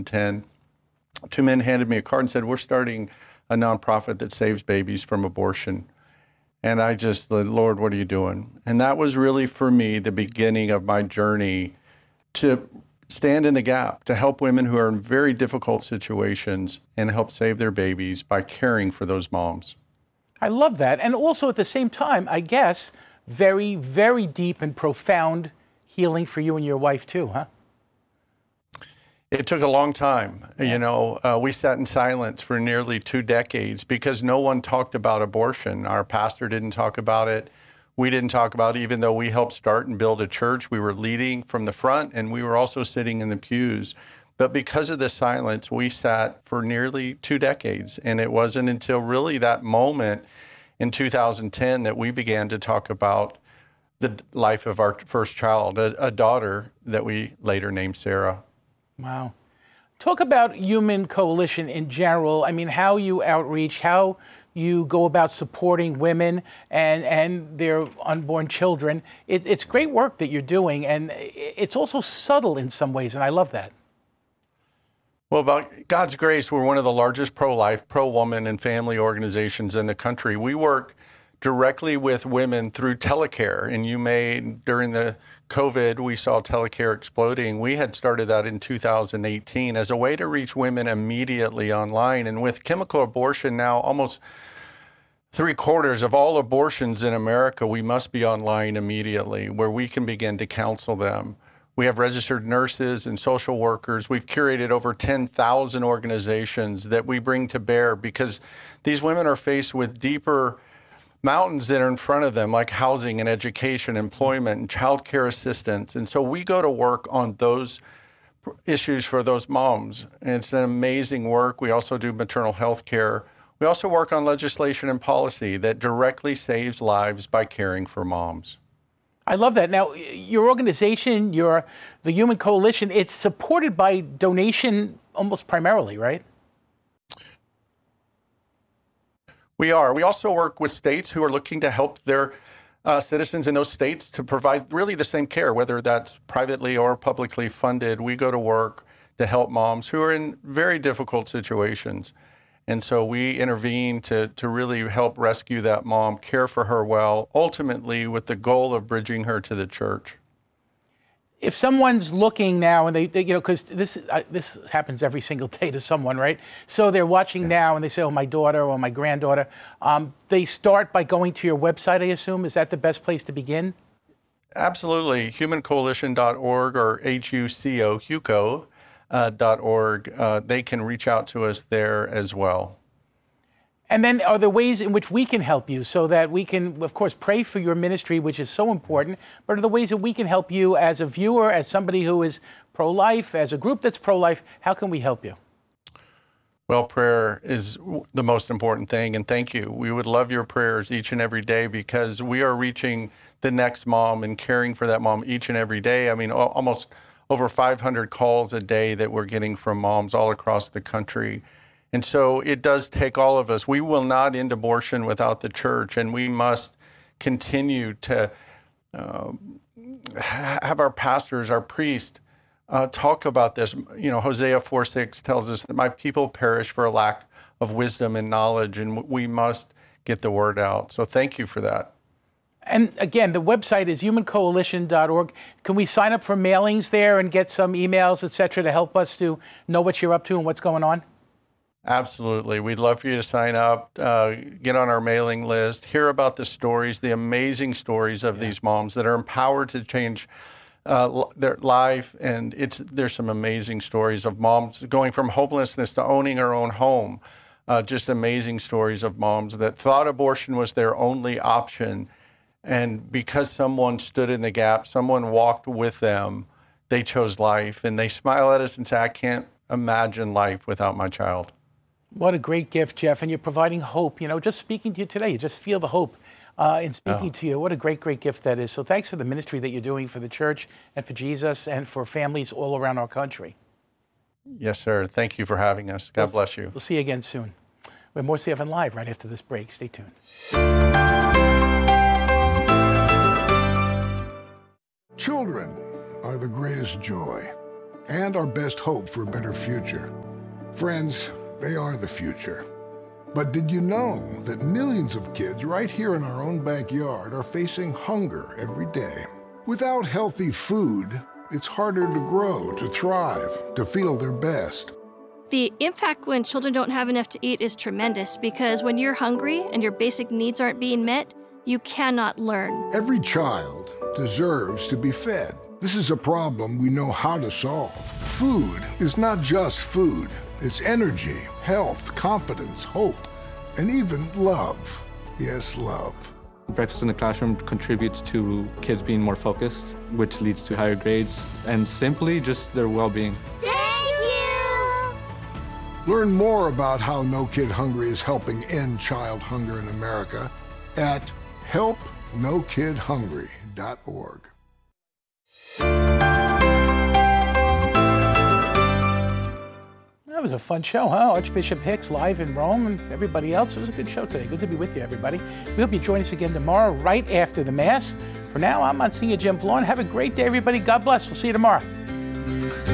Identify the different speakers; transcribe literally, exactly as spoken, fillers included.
Speaker 1: thousand ten, two men handed me a card and said, we're starting a nonprofit that saves babies from abortion. And I just said, Lord, what are you doing? And that was really, for me, the beginning of my journey to stand in the gap, to help women who are in very difficult situations and help save their babies by caring for those moms.
Speaker 2: I love that. And also at the same time, I guess, very, very deep and profound healing for you and your wife too, huh?
Speaker 1: It took a long time. Yeah. You know, uh, we sat in silence for nearly two decades because no one talked about abortion. Our pastor didn't talk about it. We didn't talk about it, even though we helped start and build a church. We were leading from the front, and we were also sitting in the pews. But because of the silence, we sat for nearly two decades. And it wasn't until really that moment in two thousand ten that we began to talk about the life of our first child, a, a daughter that we later named Sarah.
Speaker 2: Wow. Talk about Human Coalition in general. I mean, how you outreach, how you go about supporting women and, and their unborn children. It, it's great work that you're doing, and it's also subtle in some ways, and I love that.
Speaker 1: Well, by God's grace, we're one of the largest pro-life, pro-woman, and family organizations in the country. We work directly with women through telecare, and you may, during the COVID, we saw telecare exploding. We had started that in two thousand eighteen as a way to reach women immediately online. And with chemical abortion now, almost three quarters of all abortions in America, we must be online immediately, where we can begin to counsel them. We have registered nurses and social workers. We've curated over ten thousand organizations that we bring to bear because these women are faced with deeper mountains that are in front of them, like housing and education, employment, and child care assistance. And so we go to work on those issues for those moms. And it's an amazing work. We also do maternal health care. We also work on legislation and policy that directly saves lives by caring for moms.
Speaker 2: I love that. Now, your organization, your the Human Coalition, it's supported by donation almost primarily, right?
Speaker 1: We are. We also work with states who are looking to help their uh, citizens in those states to provide really the same care, whether that's privately or publicly funded. We go to work to help moms who are in very difficult situations. And so we intervene to, to really help rescue that mom, care for her well, ultimately with the goal of bridging her to the church.
Speaker 2: If someone's looking now and they, they you know, because this uh, this happens every single day to someone, right? So they're watching yeah. now and they say, oh, my daughter or my granddaughter. Um, they start by going to your website, I assume. Is that the best place to begin?
Speaker 1: Absolutely. human coalition dot org or H U C O, HUCO uh, dot org. Uh, they can reach out to us there as well.
Speaker 2: And then are there ways in which we can help you so that we can, of course, pray for your ministry, which is so important, but are there ways that we can help you as a viewer, as somebody who is pro-life, as a group that's pro-life? How can we help you?
Speaker 1: Well, prayer is the most important thing, and thank you. We would love your prayers each and every day because we are reaching the next mom and caring for that mom each and every day. I mean, almost over five hundred calls a day that we're getting from moms all across the country. And so it does take all of us. We will not end abortion without the church, and we must continue to uh, have our pastors, our priests, uh, talk about this. You know, Hosea four six tells us that my people perish for a lack of wisdom and knowledge, and we must get the word out. So thank you for that.
Speaker 2: And again, the website is human coalition dot org. Can we sign up for mailings there and get some emails, et cetera, to help us to know what you're up to and what's going on?
Speaker 1: Absolutely. We'd love for you to sign up, uh, get on our mailing list, hear about the stories, the amazing stories of yeah. these moms that are empowered to change uh, their life. And it's there's some amazing stories of moms going from homelessness to owning her own home. Uh, just amazing stories of moms that thought abortion was their only option. And because someone stood in the gap, someone walked with them, they chose life. And they smile at us and say, I can't imagine life without my child.
Speaker 2: What a great gift, Jeff, and you're providing hope. You know, just speaking to you today, you just feel the hope uh, in speaking oh. to you. What a great, great gift that is. So thanks for the ministry that you're doing for the church and for Jesus and for families all around our country.
Speaker 1: Yes, sir. Thank you for having us. God
Speaker 2: Let's,
Speaker 1: bless you.
Speaker 2: We'll see you again soon. We have more C F N Live right after this break. Stay tuned.
Speaker 3: Children are the greatest joy. and our best hope for a better future. Friends, they are the future. But did you know that millions of kids right here in our own backyard are facing hunger every day? Without healthy food, it's harder to grow, to thrive, to feel their best.
Speaker 4: The impact when children don't have enough to eat is tremendous because when you're hungry and your basic needs aren't being met, you cannot learn.
Speaker 3: Every child deserves to be fed. This is a problem we know how to solve. Food is not just food. It's energy, health, confidence, hope, and even love. Yes, love.
Speaker 5: Breakfast in the classroom contributes to kids being more focused, which leads to higher grades, and simply just their well-being.
Speaker 6: Thank you!
Speaker 3: Learn more about how No Kid Hungry is helping end child hunger in America at help no kid hungry dot org.
Speaker 2: That was a fun show, huh? Archbishop Hicks live in Rome and everybody else. It was a good show today. Good to be with you, everybody. We hope you join us again tomorrow, right after the Mass. For now, I'm Monsignor Jim Vaughn. Have a great day, everybody. God bless. We'll see you tomorrow.